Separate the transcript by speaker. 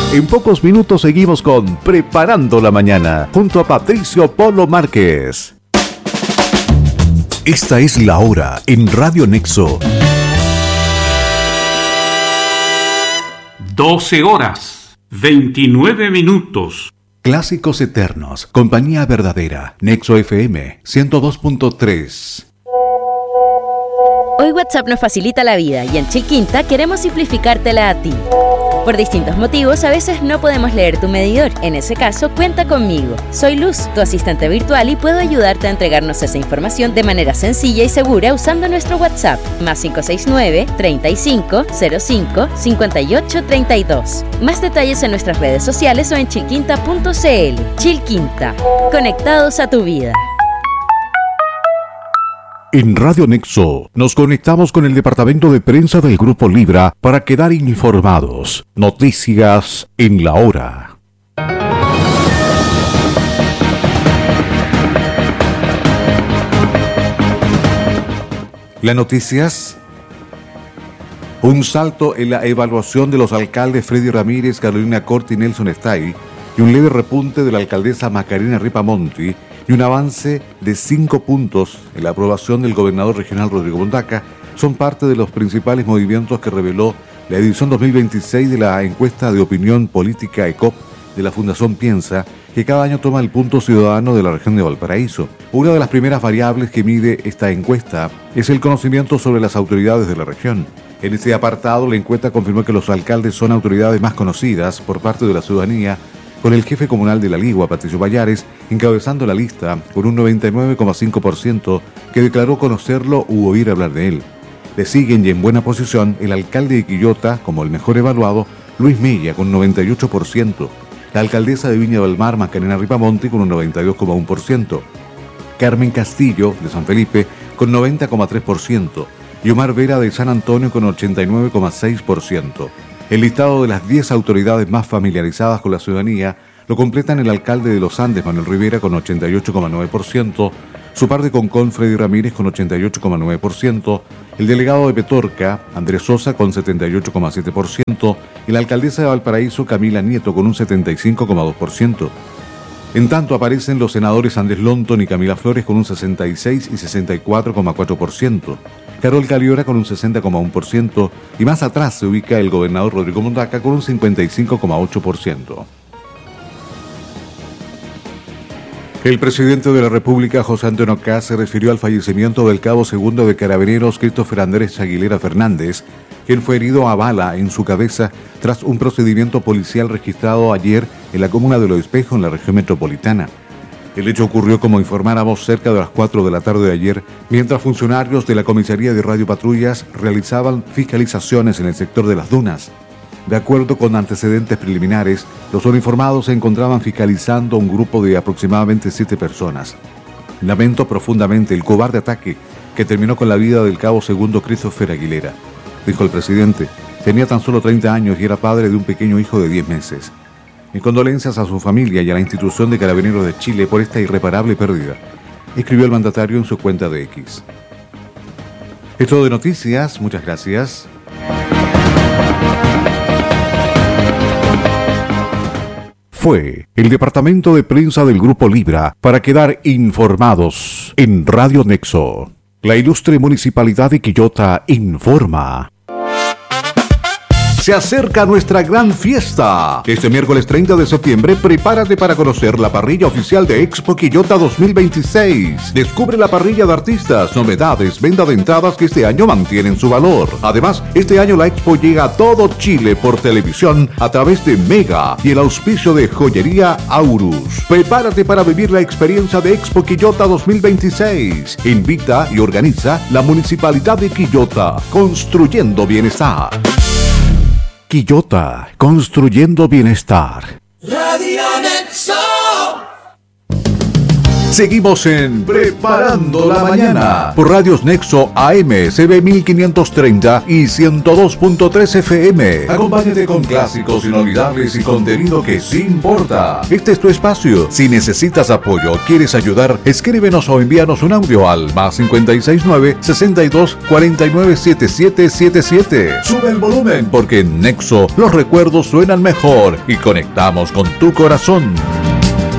Speaker 1: En pocos minutos seguimos con Preparando la Mañana, junto a Patricio Polo Márquez. Esta es la hora en Radio Nexo.
Speaker 2: 12 horas, 29 minutos.
Speaker 1: Clásicos eternos, compañía verdadera, Nexo FM 102.3.
Speaker 3: Hoy WhatsApp nos facilita la vida y en Chilquinta queremos simplificártela a ti. Por distintos motivos, a veces no podemos leer tu medidor. En ese caso, cuenta conmigo. Soy Luz, tu asistente virtual, y puedo ayudarte a entregarnos esa información de manera sencilla y segura usando nuestro WhatsApp, más 569-3505-5832. Más detalles en nuestras redes sociales o en chilquinta.cl. Chilquinta, conectados a tu vida.
Speaker 1: En Radio Nexo nos conectamos con el departamento de prensa del Grupo Libra para quedar informados. Noticias en la hora. Las noticias. Un salto en la evaluación de los alcaldes Freddy Ramírez, Carolina Corti y Nelson Stay, y un leve repunte de la alcaldesa Macarena Ripamonti, y un avance de 5 puntos en la aprobación del gobernador regional Rodrigo Mundaca son parte de los principales movimientos que reveló la edición 2026 de la encuesta de opinión política ECOP de la Fundación Piensa, que cada año toma el punto ciudadano de la región de Valparaíso. Una de las primeras variables que mide esta encuesta es el conocimiento sobre las autoridades de la región. En este apartado, la encuesta confirmó que los alcaldes son autoridades más conocidas por parte de la ciudadanía, con el jefe comunal de La Ligua, Patricio Pallares, encabezando la lista con un 99,5% que declaró conocerlo u oír hablar de él. Le siguen y en buena posición el alcalde de Quillota, como el mejor evaluado, Luis Milla, con un 98%, la alcaldesa de Viña del Mar, Macarena Ripamonti, con un 92,1%, Carmen Castillo, de San Felipe, con 90,3%, y Omar Vera, de San Antonio, con 89,6%. El listado de las 10 autoridades más familiarizadas con la ciudadanía lo completan el alcalde de Los Andes, Manuel Rivera, con 88,9%, su par de Concón, Freddy Ramírez, con 88,9%, el delegado de Petorca, Andrés Sosa, con 78,7%, y la alcaldesa de Valparaíso, Camila Nieto, con un 75,2%. En tanto aparecen los senadores Andrés Lonton y Camila Flores con un 66 y 64,4%. Carol Caliora con un 60,1% y más atrás se ubica el gobernador Rodrigo Mundaca con un 55,8%. El presidente de la República, José Antonio Kast, se refirió al fallecimiento del cabo segundo de Carabineros, Christopher Andrés Aguilera Fernández, quien fue herido a bala en su cabeza tras un procedimiento policial registrado ayer en la comuna de Los Espejos, en la región metropolitana. El hecho ocurrió, como informáramos, cerca de las 4 de la tarde de ayer, mientras funcionarios de la Comisaría de Radio Patrullas realizaban fiscalizaciones en el sector de Las Dunas. De acuerdo con antecedentes preliminares, los uniformados se encontraban fiscalizando un grupo de aproximadamente 7 personas. Lamento profundamente el cobarde ataque que terminó con la vida del cabo segundo Christopher Aguilera, dijo el presidente. Tenía tan solo 30 años y era padre de un pequeño hijo de 10 meses. Mis condolencias a su familia y a la institución de Carabineros de Chile por esta irreparable pérdida, escribió el mandatario en su cuenta de X. Es todo de noticias, muchas gracias. Fue el departamento de prensa del Grupo Libra para quedar informados en Radio Nexo. La ilustre Municipalidad de Quillota informa. Se acerca nuestra gran fiesta. Este miércoles 30 de septiembre, prepárate para conocer la parrilla oficial de Expo Quillota 2026. Descubre la parrilla de artistas, novedades, venta de entradas que este año mantienen su valor. Además, este año la Expo llega a todo Chile por televisión a través de Mega y el auspicio de Joyería Aurus. Prepárate para vivir la experiencia de Expo Quillota 2026. Invita y organiza la Municipalidad de Quillota, construyendo bienestar. Quillota, construyendo bienestar.
Speaker 4: Radio Nexo.
Speaker 1: Seguimos en Preparando la Mañana por Radios Nexo AM, CB 1530 y 102.3 FM. Acompáñate con clásicos inolvidables y contenido que sí importa. Este es tu espacio. Si necesitas apoyo o quieres ayudar, escríbenos o envíanos un audio al +569 62 49 7777. Sube el volumen porque en Nexo los recuerdos suenan mejor y conectamos con tu corazón.